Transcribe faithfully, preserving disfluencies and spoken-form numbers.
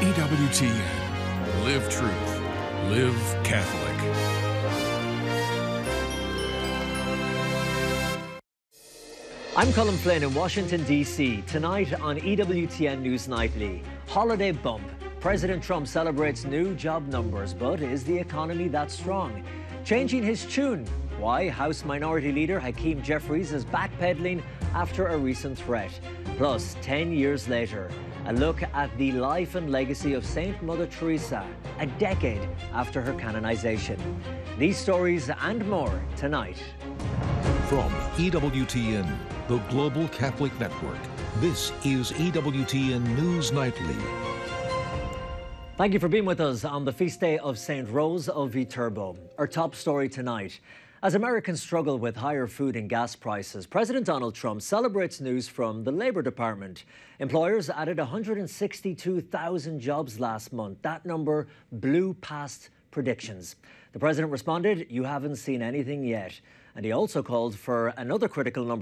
E W T N. Live truth. Live Catholic. I'm Colin Flynn in Washington, D C Tonight on E W T N News Nightly. Holiday bump. President Trump celebrates new job numbers, but is the economy that strong? Changing his tune. Why House Minority Leader Hakeem Jeffries is backpedaling after a recent threat. Plus, ten years later, a look at the life and legacy of Saint Mother Teresa, a decade after her canonization. These stories and more tonight. From E W T N, the Global Catholic Network, this is E W T N News Nightly. Thank you for being with us on the feast day of Saint Rose of Viterbo. Our top story tonight. As Americans struggle with higher food and gas prices, President Donald Trump celebrates news from the Labor Department. Employers added one hundred sixty-two thousand jobs last month. That number blew past predictions. The president responded, "You haven't seen anything yet." And he also called for another critical number